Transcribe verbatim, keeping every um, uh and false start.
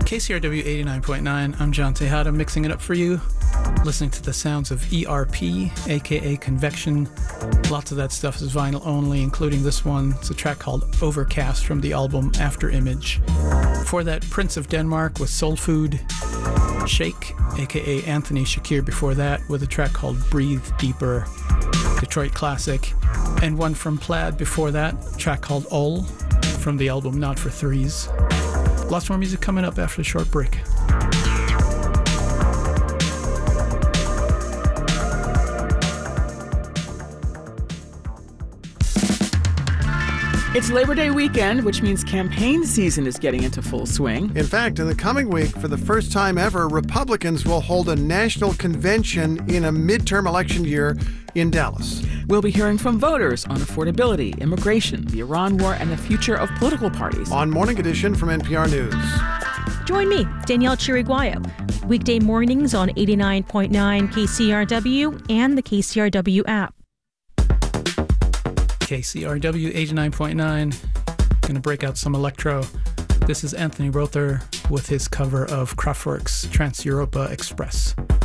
K C R W eighty-nine point nine, I'm John Tejada, mixing it up for you, listening to the sounds of E R P, aka Convection. Lots of that stuff is vinyl only, including this one. It's a track called Overcast from the album After Image. Before that, Prince of Denmark with Soul Food. Shake, aka Anthony Shakir before that, with a track called Breathe Deeper, Detroit classic. And one from Plaid before that, a track called Ol from the album Not for Threes. Lots more music coming up after the short break. It's Labor Day weekend, which means campaign season is getting into full swing. In fact, in the coming week, for the first time ever, Republicans will hold a national convention in a midterm election year in Dallas. We'll be hearing from voters on affordability, immigration, the Iran war, and the future of political parties. On Morning Edition from N P R News. Join me, Danielle Chiriguayo, weekday mornings on eighty-nine point nine K C R W and the K C R W app. K C R W eighty-nine point nine. Gonna break out some electro. This is Anthony Rother with his cover of Kraftwerk's Trans Europa Express.